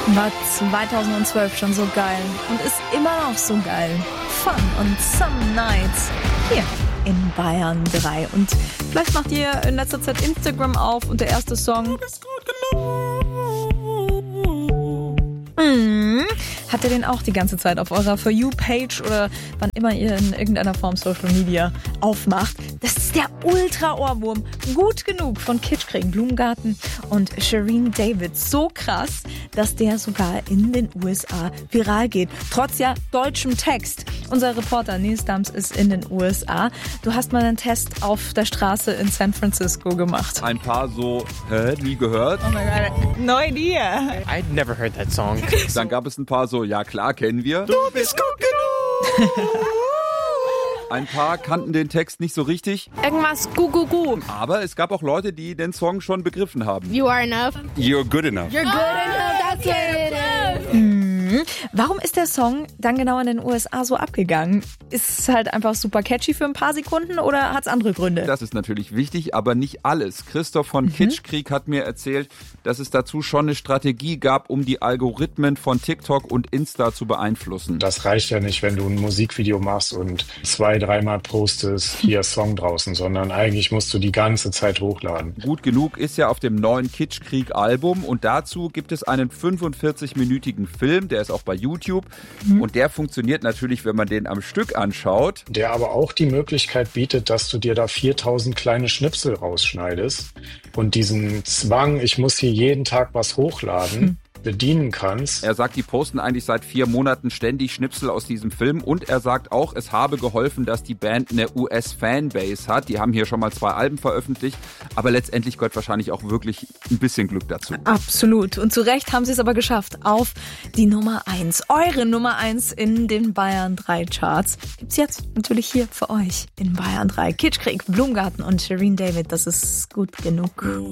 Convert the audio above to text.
War 2012 schon so geil und ist immer noch so geil. Fun und Some Nights hier in Bayern 3. Und vielleicht macht ihr in letzter Zeit Instagram auf und der erste Song habt ihr den auch die ganze Zeit auf eurer For You-Page oder wann immer ihr in irgendeiner Form Social Media aufmacht. Das ist der Ultra-Ohrwurm. Gut genug von Kitschkrieg, Blumengarten und Shireen David. So krass, dass der sogar in den USA viral geht. Trotz ja deutschem Text. Unser Reporter Nils Dams ist in den USA. Du hast mal einen Test auf der Straße in San Francisco gemacht. Ein paar so, nie gehört. Oh my God, no idea. I'd never heard that song. Dann gab es ein paar so, ja klar, kennen wir. Du bist gut genug. Ein paar kannten den Text nicht so richtig. Irgendwas gu. Aber es gab auch Leute, die den Song schon begriffen haben. You are enough. You're good enough. You're good enough. That's what it is. Warum ist der Song dann genau in den USA so abgegangen? Ist es halt einfach super catchy für ein paar Sekunden oder hat es andere Gründe? Das ist natürlich wichtig, aber nicht alles. Christoph von Kitschkrieg hat mir erzählt, dass es dazu schon eine Strategie gab, um die Algorithmen von TikTok und Insta zu beeinflussen. Das reicht ja nicht, wenn du ein Musikvideo machst und 2-3 Mal postest, hier Song draußen, sondern eigentlich musst du die ganze Zeit hochladen. Gut genug ist ja auf dem neuen Kitschkrieg-Album und dazu gibt es einen 45-minütigen Film, der ist auch bei YouTube und der funktioniert natürlich, wenn man den am Stück anschaut. Der aber auch die Möglichkeit bietet, dass du dir da 4000 kleine Schnipsel rausschneidest und diesen Zwang, ich muss hier jeden Tag was hochladen, bedienen kannst. Er sagt, die posten eigentlich seit 4 Monaten ständig Schnipsel aus diesem Film und er sagt auch, es habe geholfen, dass die Band eine US-Fanbase hat. Die haben hier schon mal 2 Alben veröffentlicht, aber letztendlich gehört wahrscheinlich auch wirklich ein bisschen Glück dazu. Absolut. Und zu Recht haben sie es aber geschafft auf die Nummer 1. Eure Nummer 1 in den Bayern 3 Charts. Gibt's jetzt natürlich hier für euch in Bayern 3. Kitschkrieg, Blumengarten und Shireen David. Das ist gut genug.